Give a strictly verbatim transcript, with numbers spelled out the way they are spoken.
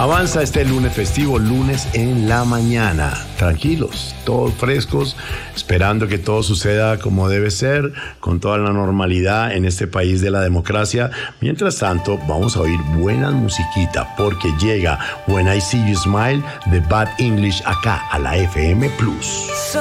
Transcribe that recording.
Avanza este lunes festivo, lunes en la mañana. Tranquilos, todos frescos, esperando que todo suceda como debe ser, con toda la normalidad en este país de la democracia. Mientras tanto, vamos a oír buena musiquita, porque llega When I See You Smile de Bad English acá a la F M Plus.